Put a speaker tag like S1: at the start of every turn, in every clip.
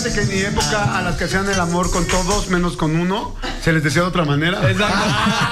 S1: Acuérdate que en mi época a las que hacían el amor con todos menos con uno, se les decía de otra manera.
S2: Exacto.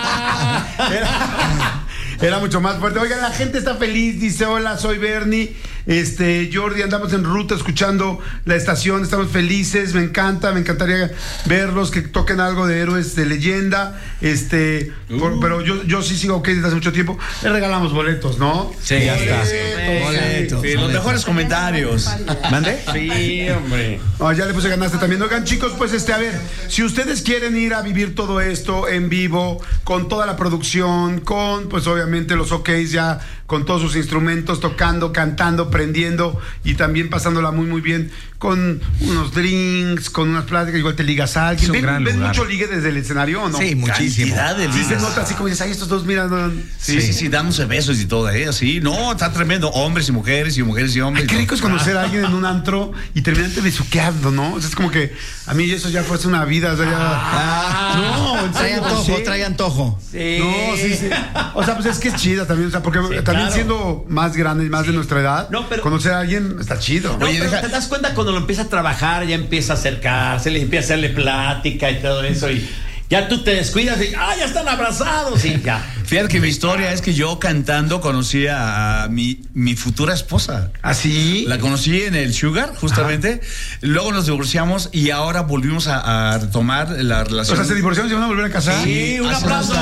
S1: Era mucho más fuerte. Oigan, la gente está feliz, dice: hola, soy Bernie. Jordi, andamos en ruta escuchando la estación, estamos felices, me encantaría verlos, que toquen algo de héroes de leyenda. Pero yo sí sigo desde hace mucho tiempo. Le regalamos boletos, ¿no?
S2: Sí, ya está.
S3: Boletos. Sí, los mejores comentarios.
S2: ¿Mande?
S3: Sí, hombre.
S1: Ya le puse ganaste también. Oigan, chicos, pues a ver, si ustedes quieren ir a vivir todo esto en vivo, con toda la producción, con pues obviamente los OKs ya, con todos sus instrumentos, tocando, cantando, prendiendo y también pasándola muy muy bien, con unos drinks, con unas pláticas, igual te ligas a alguien. ¿Ven mucho ligue desde el escenario o no?
S2: Sí, muchísimo.
S1: Sí se nota así como dices, ay, estos dos miran.
S3: Sí, dándose besos y todo, sí, no, está tremendo, hombres y mujeres y mujeres y hombres.
S1: Ay, qué rico es conocer a alguien en un antro y terminarte besuqueando, ¿no? O sea, es como que a mí eso ya fue una vida, o sea, ya...
S2: No, trae antojo.
S1: Sí. No, sí. O sea, pues es que es chida también, o sea, porque también claro, siendo más grandes, más de nuestra edad, conocer a alguien está chido.
S4: No, oye, te das cuenta cuando lo empieza a trabajar, ya empieza a acercarse, le empieza a hacerle plática y todo eso, y ya tú te descuidas y ya están abrazados y ya.
S3: Fíjate que mi historia es que yo cantando conocí a mi futura esposa.
S1: ¿Ah, sí?
S3: La conocí en el Sugar, justamente. Ajá. Luego nos divorciamos y ahora volvimos a retomar la relación.
S1: O sea, se divorciaron y se van a volver a casar.
S4: Sí, un aplauso.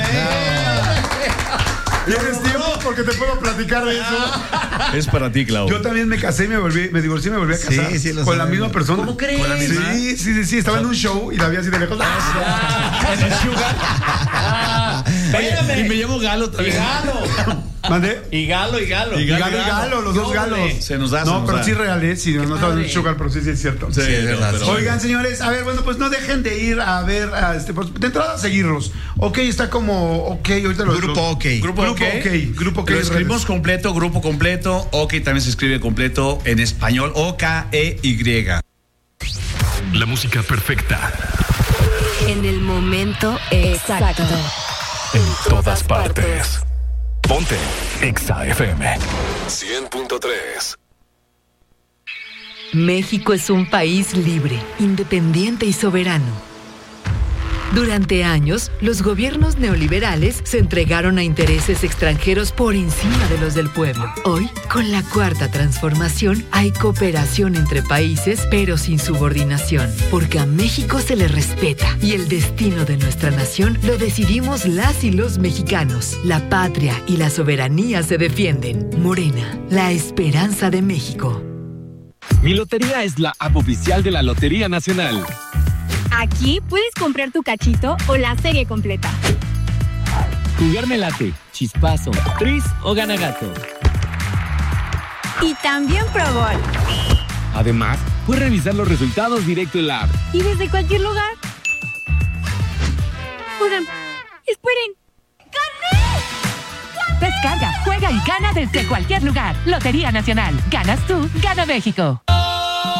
S1: ¿Tienes tiempo? Porque te puedo platicar de eso.
S3: Es para ti, Clau.
S1: Yo también me casé, me divorcié y me volví a casar. Sí, con la misma persona.
S4: ¿Cómo crees?
S1: Con la misma. Sí. Estaba en un show y la vi así de lejos.
S3: En el Sugar.
S4: Espérame.
S3: Y me llamo Galo también.
S1: ¿Mandé?
S4: Y Galo,
S1: los dos Galos.
S3: Se nos da.
S1: No, pero sí real, sí, no estaba en el Sugar, pero sí es cierto.
S3: Sí, es verdad.
S1: Oigan, señores, a ver, bueno, pues no dejen de ir a ver, de entrada a seguirlos. Ok, está como, ahorita los...
S2: Grupo OK.
S3: Grupo OK. Lo escribimos completo, grupo completo. OK también se escribe completo en español, OKEY.
S5: La música perfecta.
S6: En el momento exacto.
S5: En todas partes. Ponte Exa FM 100.3.
S6: México es un país libre, independiente y soberano. Durante años, los gobiernos neoliberales se entregaron a intereses extranjeros por encima de los del pueblo. Hoy, con la Cuarta Transformación, hay cooperación entre países, pero sin subordinación, porque a México se le respeta y el destino de nuestra nación lo decidimos las y los mexicanos. La patria y la soberanía se defienden. Morena, la esperanza de México.
S7: Mi lotería es la app oficial de la Lotería Nacional.
S8: Aquí puedes comprar tu cachito o la serie completa.
S7: Jugar me late, chispazo, tris o ganagato.
S8: Y también Pro Gol.
S7: Además, puedes revisar los resultados directo en la app.
S8: Y desde cualquier lugar. Oigan, esperen.
S9: Descarga, juega y gana desde cualquier lugar. Lotería Nacional. Ganas tú, gana México.